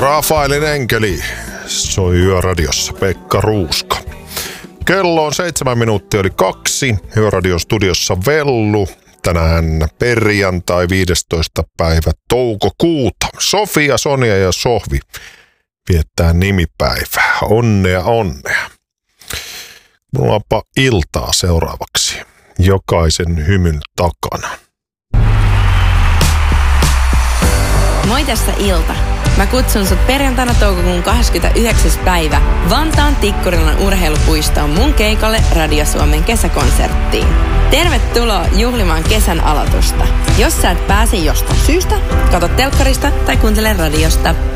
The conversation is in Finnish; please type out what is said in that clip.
Rafaelin enkeli soi Yöradiossa Pekka Ruuska. Kello on 2:07. Yöradion studiossa Vellu. Tänään perjantai 15. päivä toukokuuta. Sofia, Sonja ja Sohvi viettää nimipäivää. Onnea, onnea. Mulla onpa iltaa seuraavaksi. Jokaisen hymyn takana. Moi, tässä Ilta. Mä kutsun sut perjantaina toukokuun 29. päivä Vantaan Tikkurilan urheilupuistoon mun keikalle Radio Suomen kesäkonserttiin. Tervetuloa juhlimaan kesän aloitusta. Jos sä et pääse jostain syystä, katso telkkarista tai kuuntele radiosta.